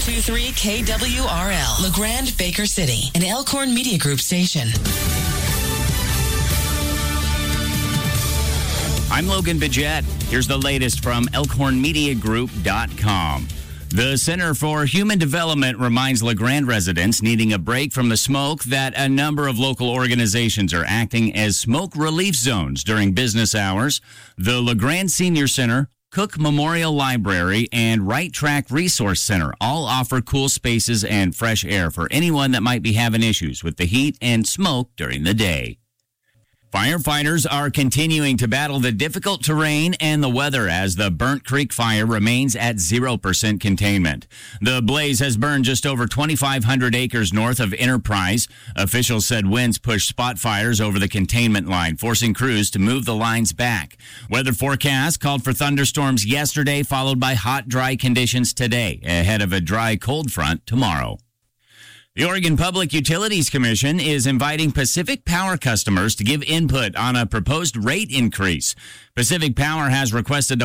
1023 KWRL, LeGrand, Baker City, an Elkhorn Media Group station. I'm Logan Bidget. Here's the latest from ElkhornMediaGroup.com. The Center for Human Development reminds LeGrand residents needing a break from the smoke that a number of local organizations are acting as smoke relief zones during business hours. The LeGrand Senior Center, Cook Memorial Library, and Right Track Resource Center all offer cool spaces and fresh air for anyone that might be having issues with the heat and smoke during the day. Firefighters are continuing to battle the difficult terrain and the weather as the Burnt Creek fire remains at 0% containment. The blaze has burned just over 2,500 acres north of Enterprise. Officials said winds pushed spot fires over the containment line, forcing crews to move the lines back. Weather forecast called for thunderstorms yesterday, followed by hot, dry conditions today, ahead of a dry, cold front tomorrow. The Oregon Public Utilities Commission is inviting Pacific Power customers to give input on a proposed rate increase. Pacific Power has requested a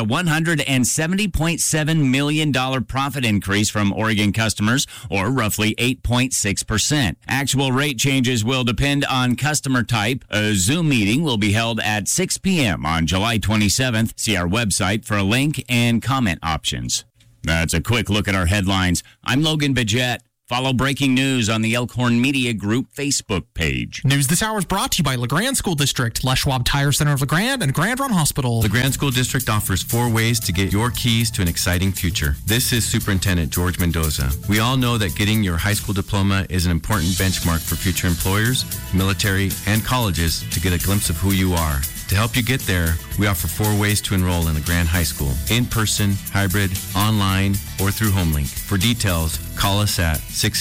$170.7 million profit increase from Oregon customers, or roughly 8.6%. Actual rate changes will depend on customer type. A Zoom meeting will be held at 6 p.m. on July 27th. See our website for a link and comment options. That's a quick look at our headlines. I'm Logan Bidget. Follow breaking news on the Elkhorn Media Group Facebook page. News this hour is brought to you by LeGrand School District, Les Schwab Tire Center of LeGrand, and Grand Run Hospital. LeGrand School District offers 4 ways to get your keys to an exciting future. This is Superintendent George Mendoza. We all know that getting your high school diploma is an important benchmark for future employers, military, and colleges to get a glimpse of who you are. To help you get there, we offer 4 ways to enroll in LeGrand High School: in-person, hybrid, online, or through HomeLink. For details, call us at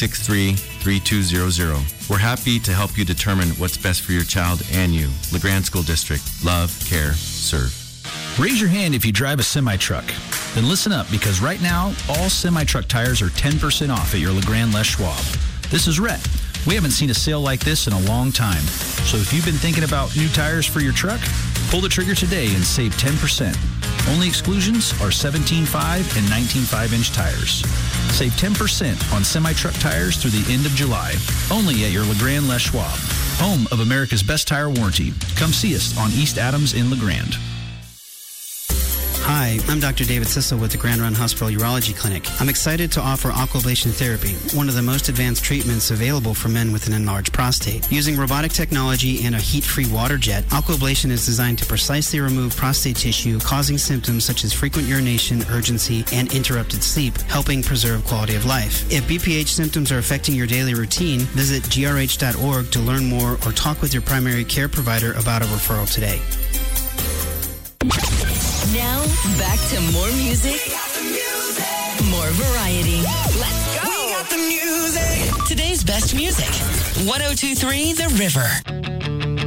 663-3200. We're happy to help you determine what's best for your child and you. LeGrand School District. Love, care, serve. Raise your hand if you drive a semi-truck. Then listen up, because right now, all semi-truck tires are 10% off at your LeGrand Les Schwab. This is Rhett. We haven't seen a sale like this in a long time. So if you've been thinking about new tires for your truck, pull the trigger today and save 10%. Only exclusions are 17.5 and 19.5-inch tires. Save 10% on semi-truck tires through the end of July. Only at your LeGrand Les Schwab, home of America's best tire warranty. Come see us on East Adams in LeGrand. Hi, I'm Dr. David Sissel with the Grand Run Hospital Urology Clinic. I'm excited to offer aquablation therapy, one of the most advanced treatments available for men with an enlarged prostate. Using robotic technology and a heat-free water jet, aquablation is designed to precisely remove prostate tissue causing symptoms such as frequent urination, urgency, and interrupted sleep, helping preserve quality of life. If BPH symptoms are affecting your daily routine, visit grh.org to learn more or talk with your primary care provider about a referral today. Now, back to more music, more variety. Let's go! We got the music! Today's best music. 102.3 The River.